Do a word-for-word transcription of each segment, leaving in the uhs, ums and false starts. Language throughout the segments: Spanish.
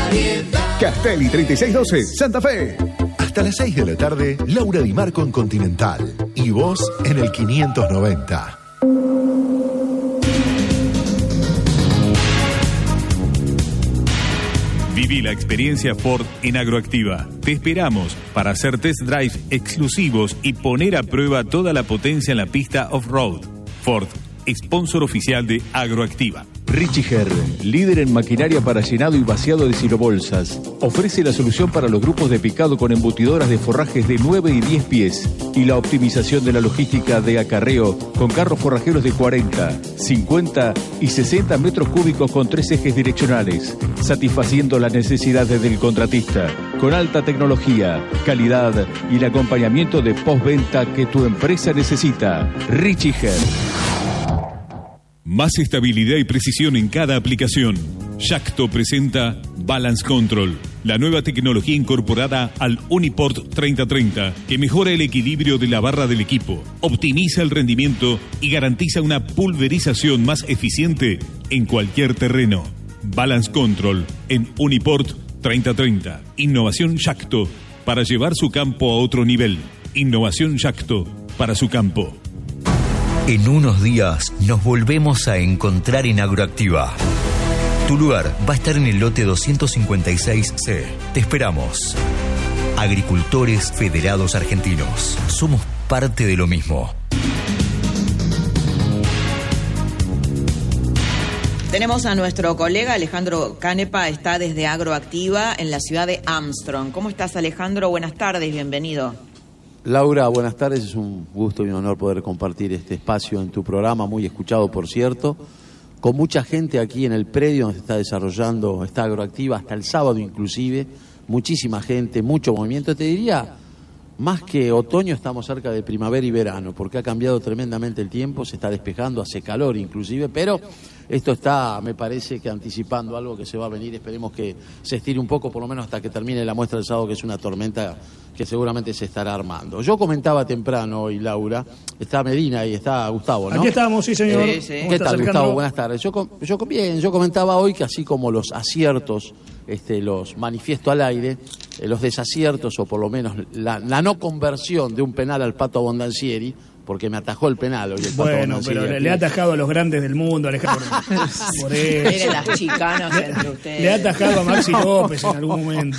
variedad. Castelli treinta y seis doce, Santa Fe. Hasta las seis de la tarde, Laura Di Marco en Continental. Y vos en el quinientos noventa. Viví la experiencia Ford en Agroactiva. Te esperamos para hacer test drive exclusivos y poner a prueba toda la potencia en la pista off-road. Ford, sponsor oficial de Agroactiva. Richiger, líder en maquinaria para llenado y vaciado de silobolsas, ofrece la solución para los grupos de picado con embutidoras de forrajes de nueve y diez pies y la optimización de la logística de acarreo con carros forrajeros de cuarenta, cincuenta y sesenta metros cúbicos con tres ejes direccionales, satisfaciendo las necesidades del contratista, con alta tecnología, calidad y el acompañamiento de postventa que tu empresa necesita. Richiger. Más estabilidad y precisión en cada aplicación. Yacto presenta Balance Control, la nueva tecnología incorporada al Uniport treinta treinta que mejora el equilibrio de la barra del equipo, optimiza el rendimiento y garantiza una pulverización más eficiente en cualquier terreno. Balance Control en Uniport treinta treinta. Innovación Yacto para llevar su campo a otro nivel. Innovación Yacto para su campo. En unos días nos volvemos a encontrar en Agroactiva. Tu lugar va a estar en el lote doscientos cincuenta y seis C. Te esperamos. Agricultores Federados Argentinos. Somos parte de lo mismo. Tenemos a nuestro colega Alejandro Canepa, está desde Agroactiva en la ciudad de Armstrong. ¿Cómo estás, Alejandro? Buenas tardes, bienvenido. Laura, buenas tardes, es un gusto y un honor poder compartir este espacio en tu programa, muy escuchado por cierto, con mucha gente aquí en el predio donde se está desarrollando esta Agroactiva, hasta el sábado inclusive, muchísima gente, mucho movimiento, te diría, más que otoño estamos cerca de primavera y verano, porque ha cambiado tremendamente el tiempo, se está despejando, hace calor inclusive, pero esto está, me parece que anticipando algo que se va a venir, esperemos que se estire un poco, por lo menos hasta que termine la muestra del sábado, que es una tormenta que seguramente se estará armando. Yo comentaba temprano hoy, Laura, está Medina y está Gustavo, ¿no? Aquí estamos, sí, señor. Eh, sí. ¿Qué tal, Gustavo? Buenas tardes. Yo, yo, bien, yo comentaba hoy que así como los aciertos este, los manifiesto al aire, eh, los desaciertos, o por lo menos la, la no conversión de un penal al Pato Abondancieri, porque me atajó el penal hoy el Pato Bueno, pero le, le ha atajado a los grandes del mundo, Alejandro. Por, por eso. Miren las chicanas entre ustedes. Le ha atajado a Maxi López en algún momento.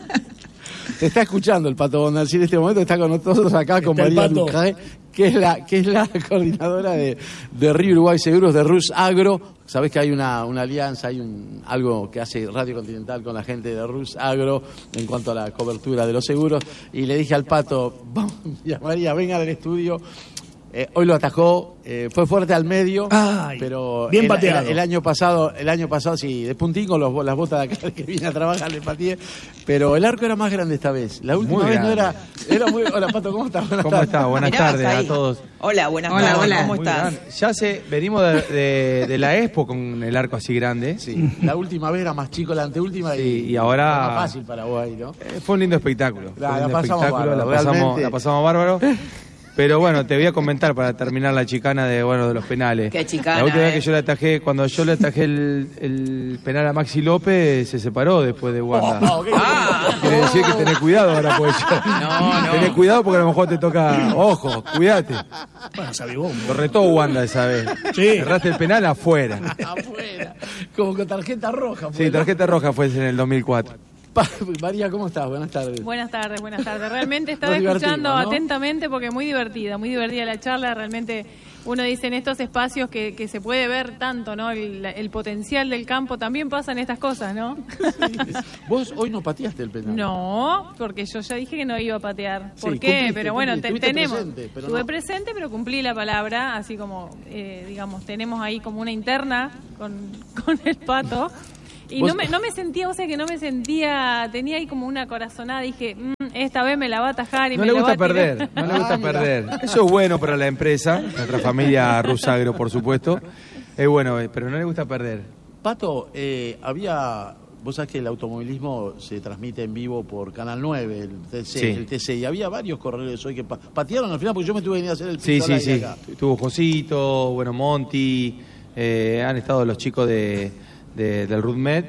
Te está escuchando el Pato Abondancieri en este momento, está con nosotros acá con está María Lucae, que es la que es la coordinadora de, de Río Uruguay Seguros, de Rus Agro. Sabés que hay una, una alianza, hay un, algo que hace Radio Continental con la gente de Rus Agro en cuanto a la cobertura de los seguros. Y le dije al Pato, vamos, María, venga al estudio. Eh, hoy lo atajó, eh, fue fuerte al medio, Ay, pero bien el, pateado. El, el año pasado, el año pasado sí, de puntín con los, las botas de acá que vine a trabajar le pateé, pero el arco era más grande esta vez. La última muy vez grande. no era, era muy. Hola Pato, ¿cómo estás? Buenas ¿Cómo tardes. estás? Buenas Mirá, tardes ahí. a todos. Hola, buenas Hola, tardes. hola. ¿Cómo Muy estás? grande. Ya se, venimos de, de, de la Expo con el arco así grande. Sí, la última vez era más chico, la anteúltima, Sí, y, y ahora- era más fácil para vos ahí, ¿no? Eh, Fue un lindo espectáculo. La- Fue un la lindo pasamos espectáculo, bárbaro, la pasamos, realmente. la pasamos bárbaro. Pero bueno, te voy a comentar para terminar la chicana de bueno de los penales. Qué chicana, La última eh. vez que yo le atajé, cuando yo le atajé el, el penal a Maxi López, se separó después de Wanda. Oh, ¿qué? Ah, Quiere decir que tenés cuidado ahora, pues. No, no. Tenés cuidado porque a lo mejor te toca. Ojo, cuídate. Bueno, sabibombo. Lo retó Wanda esa vez. Sí. Erraste el penal afuera. Afuera, como con tarjeta roja. Sí, tarjeta roja fue en el dos mil cuatro. Pa- María, ¿cómo estás? Buenas tardes. Buenas tardes, buenas tardes. Realmente estaba Nos escuchando divertimos, ¿no? atentamente porque muy divertida, muy divertida la charla. Realmente uno dice en estos espacios que, que se puede ver tanto, ¿no? El, el potencial del campo. También pasan estas cosas, ¿no? Sí. Vos hoy no pateaste el penal. No, porque yo ya dije que no iba a patear. ¿Por Sí, qué? cumpliste, Pero bueno, cumpliste. te- Estuviste tenemos. presente, pero Estuve no. presente, pero cumplí la palabra, así como, eh, digamos, tenemos ahí como una interna con, con el Pato. Y Vos- no me, no me sentía, o sea que no me sentía, tenía ahí como una corazonada, dije, "Mm, esta vez me la va a atajar y No me le la gusta va a tirar". perder, no le gusta Ah, mira. perder. Eso es bueno para la empresa, nuestra familia Rusagro, por supuesto. Es bueno, eh, pero no le gusta perder. Pato, eh, había. Vos sabés que el automovilismo se transmite en vivo por Canal nueve, el T C, Sí. el T C, y había varios corredores hoy que pa- patearon al final porque yo me tuve que venir a hacer el Sí, piso sí, al aire sí. acá. Tuvo Josito, bueno, Monty, eh, han estado los chicos de, de- del RUDMED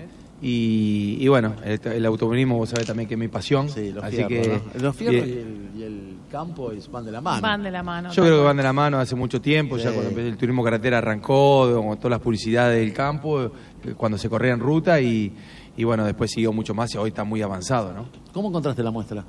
Y, y bueno, el, el automovilismo vos sabés también que es mi pasión. Sí, los así fierros, que ¿no? Los fierros y, y, el, y el campo es, van de la mano. Van de la mano. Yo creo que van de la mano hace mucho tiempo, Sí. ya cuando el turismo carretera arrancó, con todas las publicidades del campo, cuando se corría en ruta y, y bueno, después siguió mucho más y hoy está muy avanzado, ¿no? ¿Cómo encontraste la muestra?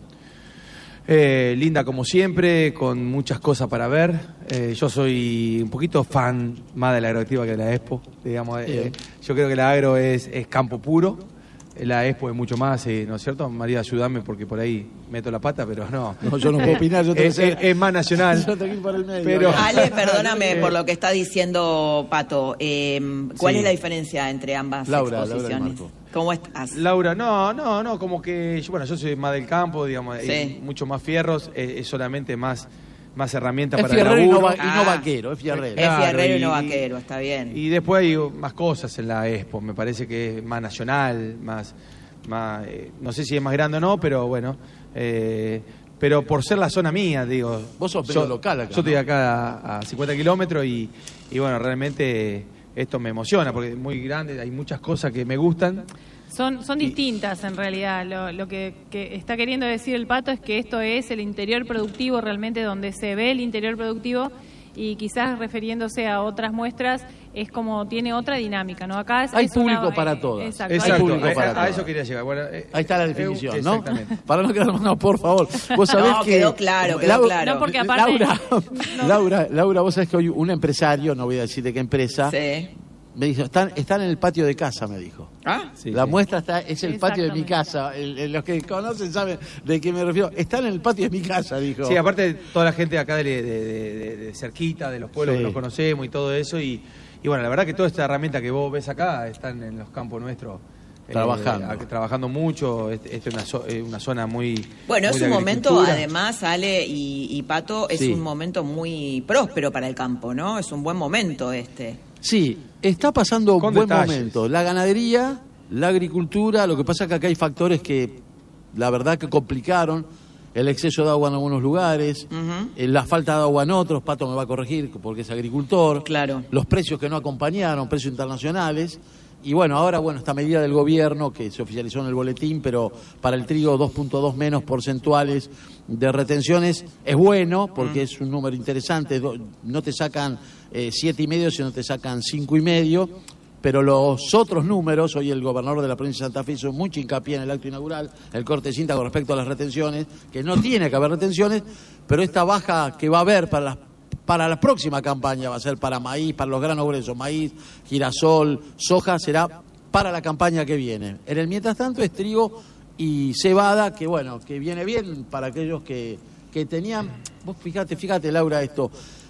Eh, linda como siempre, con muchas cosas para ver. Eh, yo soy un poquito fan más de la agroactiva que de la Expo, digamos. Eh, yo creo que la agro es, es campo puro, la Expo es mucho más, eh, ¿no es cierto? María, ayúdame porque por ahí meto la pata, pero no. No, yo no puedo opinar, yo tengo es, que ser- es- es más nacional. Yo tengo que ir por el medio. Pero- Ale, perdóname por lo que está diciendo Pato. Eh, ¿Cuál Sí. es la diferencia entre ambas Laura, Laura del exposiciones? Marco. ¿Cómo estás? Laura, no, no, no, como que, yo, bueno, yo soy más del campo, digamos, Sí. eh, mucho más fierros, eh, es solamente más, más herramientas Es para el fierrero y no, laburo. va- y no Ah. vaquero, es fierrero. Es Claro, fierrero y no y- vaquero, está bien. Y después hay más cosas en la Expo, me parece que es más nacional, más, más eh, no sé si es más grande o no, pero bueno, eh, pero por ser la zona mía, digo. Vos sos medio local acá, Yo estoy ¿no? acá a, a cincuenta kilómetros y, y bueno, realmente esto me emociona porque es muy grande, hay muchas cosas que me gustan. Son, son distintas en realidad. Lo, lo que, que está queriendo decir el Pato es que esto es el interior productivo, realmente donde se ve el interior productivo, y quizás refiriéndose a otras muestras es como tiene otra dinámica, ¿no? Acá es, Hay es público una- para eh, todas. Exacto. Exacto, Hay público a, para a- a todas. eso quería llegar. Bueno, eh, Ahí está la eh, definición, ¿no? exactamente. Para no quedarnos, no, por favor. Vos sabés No, que... quedó claro, quedó Lau- claro. No, porque aparte- Laura, No. Laura, Laura, vos sabés que hoy un empresario, no voy a decir de qué empresa, Sí. me dijo, están, están en el patio de casa, me dijo. ¿Ah? Sí, la sí. muestra está, es el patio de mi Exactamente. casa. El- el- los que conocen saben de qué me refiero. Están en el patio de mi casa, dijo. Sí, aparte toda la gente acá de, de- de- de- de cerquita, de los pueblos Sí. que nos conocemos y todo eso. Y, y bueno, la verdad que toda esta herramienta que vos ves acá están en los campos nuestros. eh, Trabajando. a- trabajando mucho. Este- Esta es una, zo- eh, una zona muy. Bueno, muy es de un momento, agricultura. además, Ale y, y Pato, es Sí. un momento muy próspero para el campo, ¿no? Es un buen momento este. Sí, está pasando un Con buen detalles. momento. La ganadería, la agricultura, lo que pasa es que acá hay factores que la verdad que complicaron. El exceso de agua en algunos lugares, Ujú. eh, la falta de agua en otros, Pato me va a corregir porque es agricultor, Claro. los precios que no acompañaron, precios internacionales, y bueno, ahora bueno, esta medida del gobierno que se oficializó en el boletín, pero para el trigo dos punto dos menos porcentuales de retenciones es bueno, porque es un número interesante, do- no te sacan eh, siete y medio, sino te sacan cinco y medio. Pero los otros números, hoy el gobernador de la provincia de Santa Fe hizo mucho hincapié en el acto inaugural, el corte de cinta con respecto a las retenciones, que no tiene que haber retenciones, pero esta baja que va a haber para la, para la próxima campaña va a ser para maíz, para los granos gruesos, maíz, girasol, soja, será para la campaña que viene. En el mientras tanto es trigo y cebada, que bueno, que viene bien para aquellos que, que tenían... Vos fíjate, fíjate Laura esto...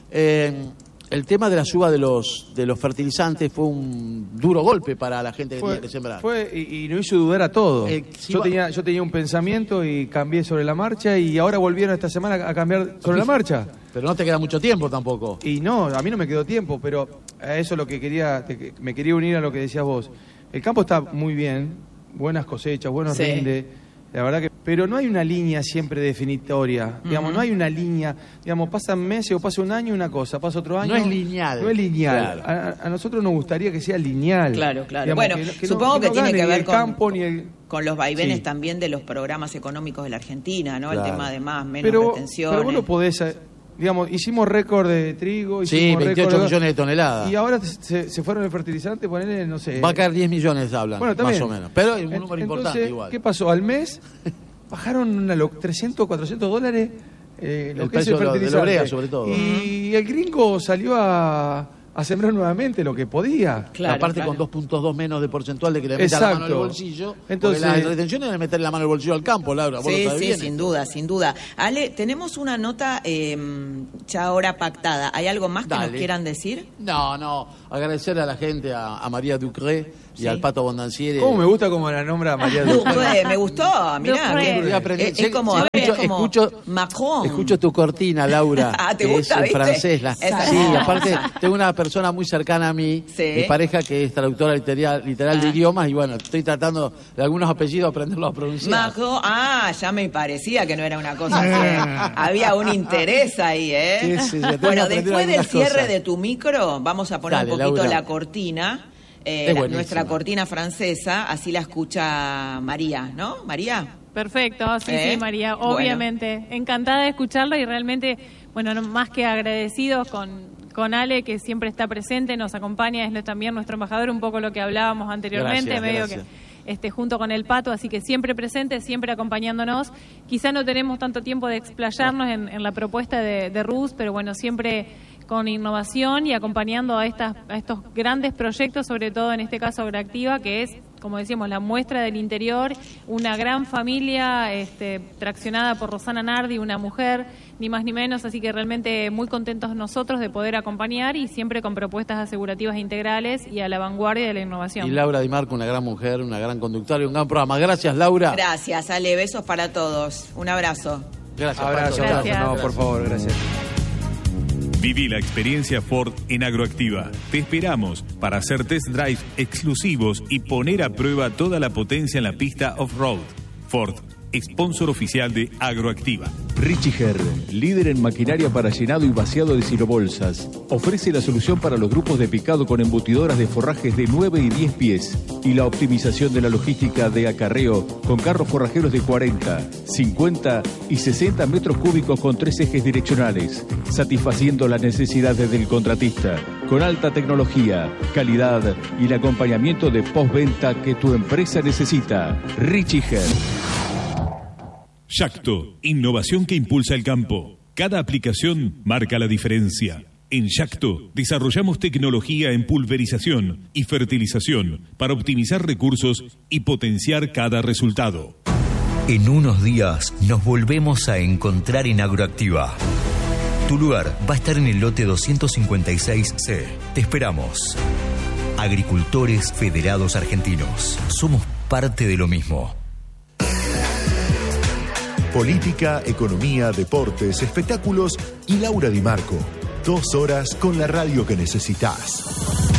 Eh, el tema de la suba de los de los fertilizantes fue un duro golpe para la gente que Fue, tenía que sembrar. fue y, y nos hizo dudar a todos. Eh, sí, yo, va- tenía, yo tenía un pensamiento y cambié sobre la marcha y ahora volvieron esta semana a cambiar sobre la marcha. Pero no te queda mucho tiempo tampoco. Y no, a mí no me quedó tiempo, pero a eso es lo que quería, te- me quería unir a lo que decías vos. El campo está muy bien, buenas cosechas, buenos Sí. rinde, la verdad que, pero no hay una línea siempre definitoria, digamos, Ujú. no hay una línea, digamos, pasan meses o pasa un año una cosa, pasa otro año. No es lineal. No es lineal. Claro. A, a nosotros nos gustaría que sea lineal. Claro, claro. Digamos, Bueno, que no- que no- supongo que, no tiene gane que ni ver el con, campo ni el con los vaivenes Sí. también de los programas económicos de la Argentina, ¿no? Claro. El tema de más, menos pero, retenciones. pero vos lo podés, eh, digamos, hicimos récord de trigo, Sí, hicimos veintiocho récord millones de toneladas. Y ahora se, se fueron el fertilizante, ponele, no sé. Va a caer diez millones, hablan, Bueno, está más bien. o menos. Pero es un En- número entonces, importante igual. ¿qué pasó? Al mes bajaron una lo- trescientos, cuatrocientos dólares eh, lo El que es precio el de lo- de la fertilizante. urea, sobre todo. Y el gringo salió a, a sembrar nuevamente lo que podía. Claro, Aparte claro. con dos punto dos menos de porcentual de que le meta la mano en el Exacto. bolsillo. Entonces- porque la retención es de meter la mano en el bolsillo al campo, Laura. Vos lo Sí, sabés sí, bien. sin duda, sin duda. Ale, tenemos una nota eh, ya ahora pactada. ¿Hay algo más que Dale. nos quieran decir? No, no. Agradecer a la gente, a, a María Ducré y Sí. al Pato Bondancieri. ¿Cómo me gusta como la nombra María Ducre, Ducre? me gustó, mirá. Ducre. que- Voy a aprender. es, es como, Sí, a ver, escucho- es como escucho- Macron. Escucho tu cortina, Laura. Ah, ¿te que gusta, es en viste? francés. La- Esa- sí, aparte tengo una persona muy cercana a mí, Sí. mi pareja que es traductora literal, literal de Ah. idiomas, y bueno, estoy tratando de algunos apellidos aprenderlos a pronunciar. Macron, ah, ya me parecía que no era una cosa así. Había un interés ahí, ¿eh? Sí, sí, sí, tengo que Bueno, aprender después del algunas cierre cosas. de tu micro, vamos a poner Dale, un poquito Laura. la cortina. eh, la- nuestra cortina francesa, así la escucha María, ¿no? María. Perfecto, sí, ¿Eh? sí, María, Bueno. obviamente. Encantada de escucharla y realmente, bueno, no- más que agradecidos con, con Ale, que siempre está presente, nos acompaña, es también nuestro embajador, un poco lo que hablábamos anteriormente, Gracias, medio gracias. que este, junto con el Pato, así que siempre presente, siempre acompañándonos. Quizá no tenemos tanto tiempo de explayarnos en, en la propuesta de, de Rus, pero bueno, siempre con innovación y acompañando a, estas, a estos grandes proyectos, sobre todo en este caso Agroactiva, que es, como decíamos, la muestra del interior, una gran familia este, traccionada por Rosana Nardi, una mujer, ni más ni menos, así que realmente muy contentos nosotros de poder acompañar y siempre con propuestas asegurativas integrales y a la vanguardia de la innovación. Y Laura Di Marco, una gran mujer, una gran conductora y un gran programa. Gracias, Laura. Gracias, Ale. Besos para todos. Un abrazo. Gracias, Abrazo, Pato. abrazo. No, por favor, gracias. Viví la experiencia Ford en Agroactiva. Te esperamos para hacer test drive exclusivos y poner a prueba toda la potencia en la pista off-road. Ford, sponsor oficial de Agroactiva. Richiger, líder en maquinaria para llenado y vaciado de silobolsas, ofrece la solución para los grupos de picado con embutidoras de forrajes de nueve y diez pies y la optimización de la logística de acarreo con carros forrajeros de cuarenta, cincuenta y sesenta metros cúbicos con tres ejes direccionales, satisfaciendo las necesidades del contratista, con alta tecnología, calidad y el acompañamiento de postventa que tu empresa necesita. Richiger. Yacto, innovación que impulsa el campo. Cada aplicación marca la diferencia. En Yacto desarrollamos tecnología en pulverización y fertilización para optimizar recursos y potenciar cada resultado. En unos días nos volvemos a encontrar en Agroactiva. Tu lugar va a estar en el lote doscientos cincuenta y seis C. Te esperamos. Agricultores Federados Argentinos. Somos parte de lo mismo. Política, economía, deportes, espectáculos y Laura Di Marco. Dos horas con la radio que necesitas.